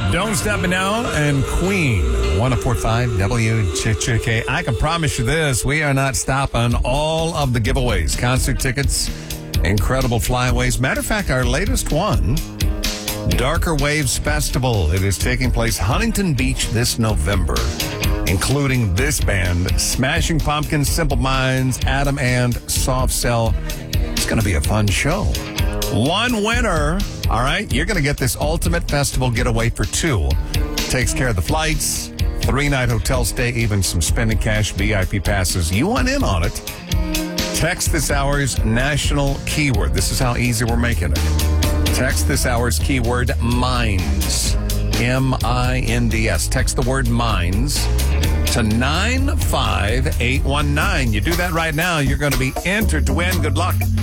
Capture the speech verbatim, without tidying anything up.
Don't Stop Me Now and Queen. one oh four point five W J K. I can promise you this. We are not stopping all of the giveaways. Concert tickets, incredible flyaways. Matter of fact, our latest one, Darker Waves Festival. It is taking place Huntington Beach this November, including this band, Smashing Pumpkins, Simple Minds, Adam and Soft Cell. It's going to be a fun show. One winner, all right? You're going to get this ultimate festival getaway for two. Takes care of the flights, three-night hotel stay, even some spending cash, V I P passes. You want in on it? Text this hour's national keyword. This is how easy we're making it. Text this hour's keyword, MINDS. M I N D S. Text the word MINDS to nine five eight one nine. You do that right now, you're going to be entered to win. Good luck.